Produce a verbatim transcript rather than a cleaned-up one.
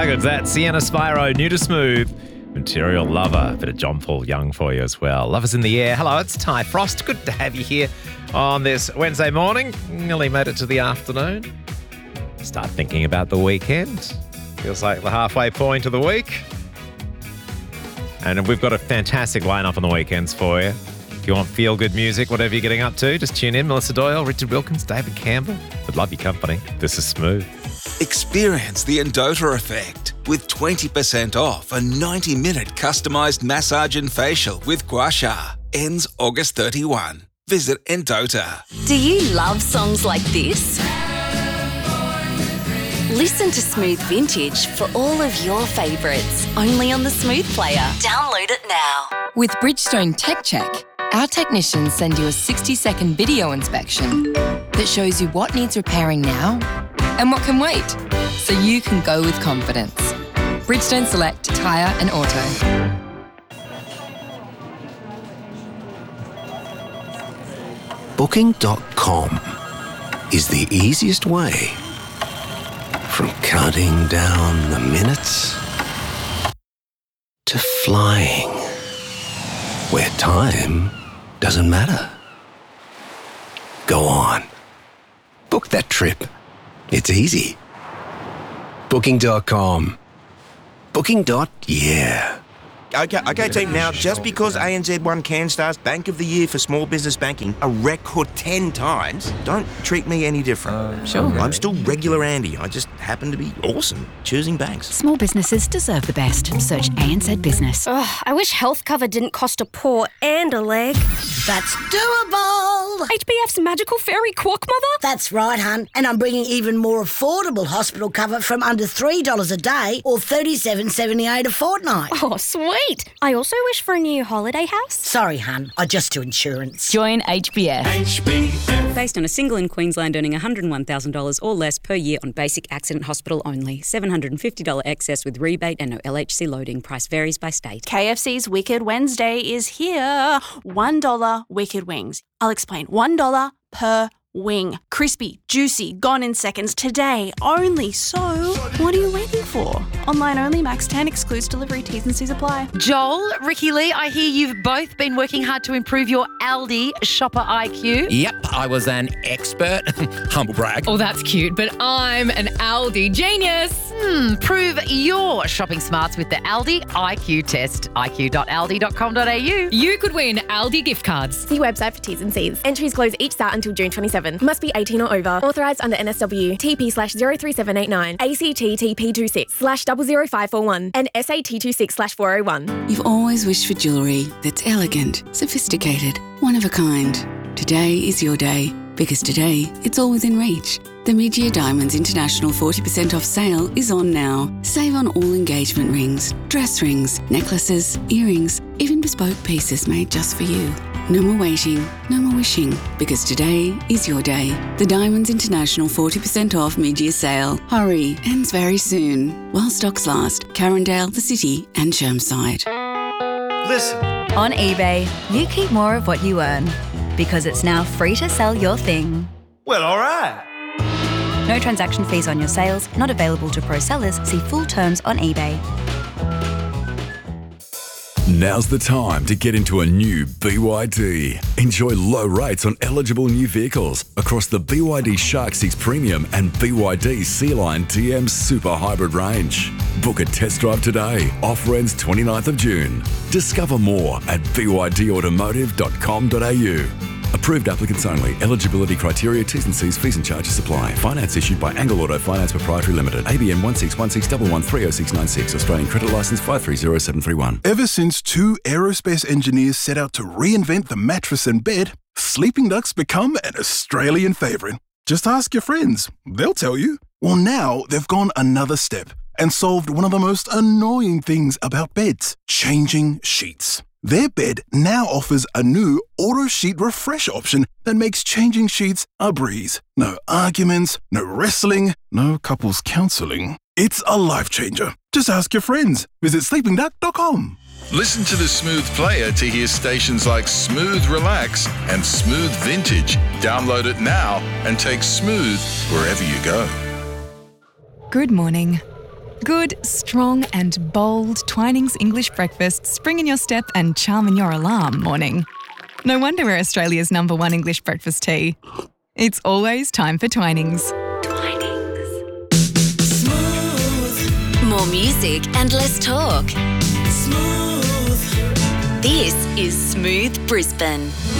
How good's that? Sienna Spyro, New to Smooth, Material Lover. Bit of John Paul Young for you as well. Lovers in the air. Hello, it's Ty Frost. Good to have you here on this Wednesday morning. Nearly made it to the afternoon. Start thinking about the weekend. Feels like the halfway point of the week. And we've got a fantastic lineup on the weekends for you. If you want feel-good music, whatever you're getting up to, just tune in. Melissa Doyle, Richard Wilkins, David Campbell. Would love your company. This is Smooth. Experience the Endota effect with twenty percent off a ninety minute customised massage and facial with Gua Sha. Ends August thirty-first. Visit Endota. Do you love songs like this? Listen to Smooth Vintage for all of your favourites, only on the Smooth Player. Download it now. With Bridgestone Tech Check, our technicians send you a sixty second video inspection that shows you what needs repairing now and what can wait, so you can go with confidence. Bridgestone Select Tyre and Auto. Booking dot com is the easiest way from counting down the minutes to flying where time doesn't matter. Go on. Book that trip. It's easy. Booking dot com. Booking. Yeah. Okay, okay, team. Now, just because A N Z won CanStar's Bank of the Year for small business banking a record ten times, don't treat me any different. Uh, sure. I'm still regular Andy. I just happen to be awesome choosing banks. Small businesses deserve the best. Search A N Z Business. Ugh, I wish health cover didn't cost a paw and a leg. That's doable. H B F's magical fairy quack mother? That's right, hun. And I'm bringing even more affordable hospital cover from under three dollars a day or thirty-seven seventy-eight a fortnight. Oh, sweet. I also wish for a new holiday house. Sorry, hun. I just do insurance. Join H B F. H B F. Based on a single in Queensland earning one hundred one thousand dollars or less per year on basic accident hospital only. seven hundred fifty dollars excess with rebate and no L H C loading. Price varies by state. K F C's Wicked Wednesday is here. one dollar Wicked Wings. I'll explain. one dollar per wing. Crispy, juicy, gone in seconds today only. So, what are you waiting for? Online only, max ten, excludes delivery, T's and C's apply. Joel, Ricky Lee, I hear you've both been working hard to improve your Aldi shopper I Q. Yep, I was an expert. Humble brag. Oh, that's cute, but I'm an Aldi genius. Hmm, prove your shopping smarts with the Aldi I Q test. I Q dot aldi dot com dot a u. You could win Aldi gift cards. See website for T's and C's. Entries close each start until June twenty-seventh. Must be eighteen or over. Authorised under N S W. T P slash zero three seven eight nine. A C T T P two six slash double zero five four one. And S A T two six slash four oh one. You've always wished for jewellery that's elegant, sophisticated, one of a kind. Today is your day, because today it's all within reach. The Mid-Year Diamonds International forty percent off sale is on now. Save on all engagement rings, dress rings, necklaces, earrings, even bespoke pieces made just for you. No more waiting, no more wishing, because today is your day. The Diamonds International forty percent off mid-year sale. Hurry, ends very soon. While stocks last. Carindale, the City and Chermside. Listen. On eBay, you keep more of what you earn, because it's now free to sell your thing. Well, all right. No transaction fees on your sales, not available to pro sellers. See full terms on eBay. Now's the time to get into a new B Y D. Enjoy low rates on eligible new vehicles across the B Y D Shark six Premium and B Y D Sea-Line D M Super Hybrid range. Book a test drive today. Offer ends twenty-ninth of June. Discover more at b y d automotive dot com dot a u. Approved applicants only. Eligibility criteria, T's and C's, fees and charges apply. Finance issued by Angle Auto Finance Proprietary Limited. A B N one six one six one one three oh six nine six. Australian credit licence five three zero seven three one. Ever since two aerospace engineers set out to reinvent the mattress and bed, sleeping ducks become an Australian favourite. Just ask your friends. They'll tell you. Well, now they've gone another step and solved one of the most annoying things about beds, changing sheets. Their bed now offers a new auto sheet refresh option that makes changing sheets a breeze. No arguments, no wrestling, no couples counselling. It's a life changer. Just ask your friends. Visit sleeping duck dot com. Listen to the Smooth Player to hear stations like Smooth Relax and Smooth Vintage. Download it now and take Smooth wherever you go. Good morning. Good, strong and bold Twinings English breakfast spring in your step and charm in your alarm morning. No wonder we're Australia's number one English breakfast tea. It's always time for Twinings. More music and less talk. Smooth. This is Smooth Brisbane.